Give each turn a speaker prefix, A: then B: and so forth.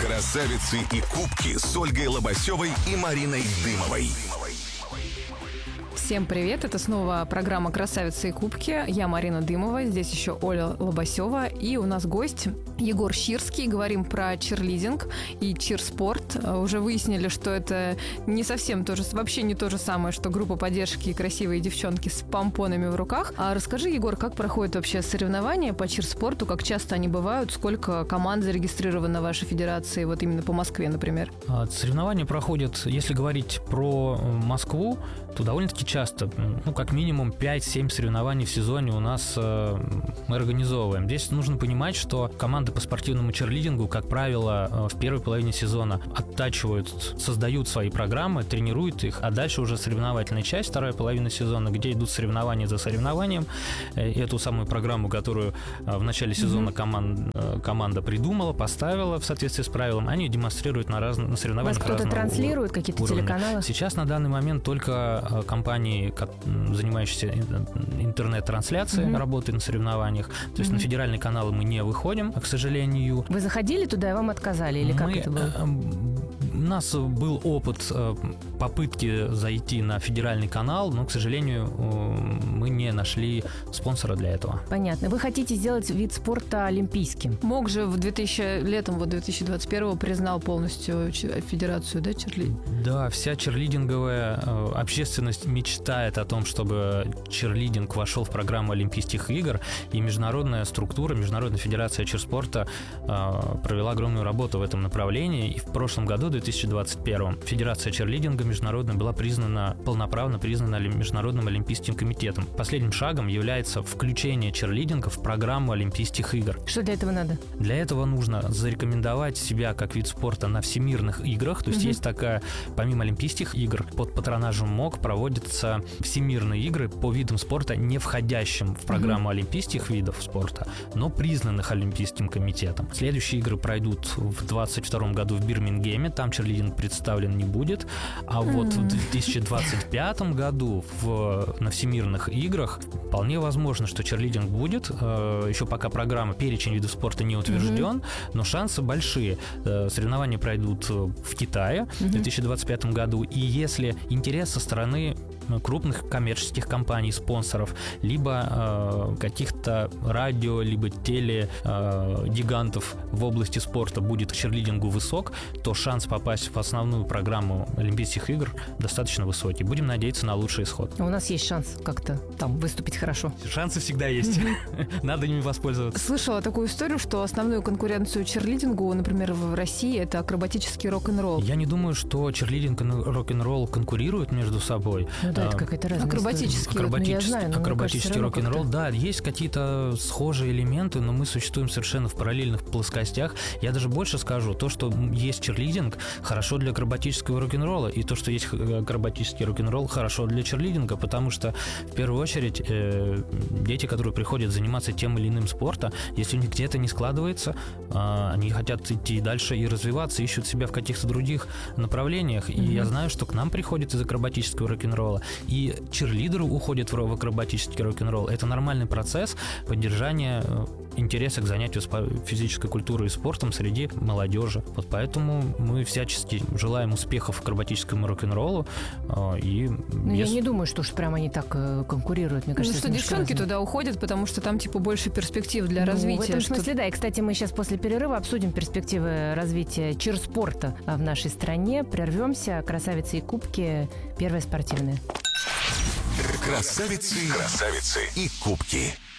A: Красавицы и кубки с Ольгой Лобасевой и Мариной Дымовой.
B: Всем привет, это снова программа «Красавицы и кубки». Я Марина Дымова, здесь еще Оля Лобасева. И у нас гость Егор Щирский. Говорим про чирлидинг и чирспорт. Уже выяснили, что это не совсем вообще не то же самое, что группа поддержки и красивые девчонки с помпонами в руках. А расскажи, Егор, как проходят вообще соревнования по чирспорту, как часто они бывают, сколько команд зарегистрировано в вашей федерации, вот именно по Москве, например?
C: Соревнования проходят, если говорить про Москву, то довольно-таки часто, как минимум 5-7 соревнований в сезоне у нас мы организовываем. Здесь нужно понимать, что команды по спортивному чирлидингу, как правило, в первой половине сезона оттачивают, создают свои программы, тренируют их, а дальше уже соревновательная часть, вторая половина сезона, где идут соревнования за соревнованием. Эту самую программу, которую в начале сезона команда придумала, поставила в соответствии с правилами, они демонстрируют на соревнованиях.
B: Вас кто-то транслирует, какие-то телеканалы?
C: Сейчас на данный момент только компании, занимающиеся интернет-трансляцией, работают на соревнованиях. То есть на федеральные каналы мы не выходим, к сожалению.
B: Вы заходили туда, и вам отказали? Или как это было?
C: У нас был опыт попытки зайти на федеральный канал, но, к сожалению, мы не нашли спонсора для этого.
B: Понятно. Вы хотите сделать вид спорта олимпийским? МОК же летом 2021 признал полностью федерацию, да, чирлидинг?
C: Да, вся чирлидинговая общественность мечтает о том, чтобы чирлидинг вошел в программу Олимпийских игр, и международная структура, Международная федерация чирспорта провела огромную работу в этом направлении, и в прошлом году, в 2021, Федерация чирлидинга международная была полноправно признана Международным олимпийским комитетом. Последним шагом является включение чирлидинга в программу Олимпийских игр.
B: Что для этого надо?
C: Для этого нужно зарекомендовать себя как вид спорта на всемирных играх, то есть есть такая, помимо Олимпийских игр, под патронажем МОК проводятся всемирные игры по видам спорта, не входящим в программу олимпийских видов спорта, но признанных Олимпийским комитетом. Следующие игры пройдут в 2022 году в Бирмингеме, там чирлидинг представлен не будет, а вот в 2025 году на всемирных играх вполне возможно, что чирлидинг будет. Еще пока перечень видов спорта не утвержден, но шансы большие. Соревнования пройдут в Китае в 2025 году, и если интерес со стороны крупных коммерческих компаний, спонсоров, либо каких-то радио, либо телегигантов в области спорта будет к чирлидингу высок, то шанс попасть в основную программу Олимпийских игр достаточно высокий. Будем надеяться на лучший исход.
B: У нас есть шанс как-то там выступить хорошо.
C: Шансы всегда есть. Надо ими воспользоваться.
B: Слышала такую историю, что основную конкуренцию чирлидингу, например, в России, это акробатический рок-н-ролл.
C: Я не думаю, что чирлидинг и рок-н-ролл конкурируют между собой.
B: Да, это какая-то разная
C: акробатический рок-н-ролл, да, есть какие-то схожие элементы, но мы существуем совершенно в параллельных плоскостях. Я даже больше скажу, то, что есть чирлидинг, хорошо для акробатического рок-н-ролла, и то, что есть акробатический рок-н-ролл, хорошо для чирлидинга, потому что, в первую очередь, дети, которые приходят заниматься тем или иным спортом, если у них где-то не складывается, они хотят идти дальше и развиваться, ищут себя в каких-то других направлениях, и я знаю, что к нам приходят из акробатического рок-н-ролла, и чирлидеры уходят в акробатический рок-н-ролл. Это нормальный процесс поддержания интереса к занятию физической культурой и спортом среди молодежи. Вот поэтому мы всячески желаем успехов акробатическому рок-н-роллу. Я
B: не думаю, что уж прямо они так конкурируют. Мне кажется,
D: что девчонки туда уходят, потому что там больше перспектив для развития.
B: В этом смысле, да. И, кстати, мы сейчас после перерыва обсудим перспективы развития чирспорта в нашей стране. Прервемся. Красавицы и кубки. Первое спортивное.
A: Красавицы и кубки.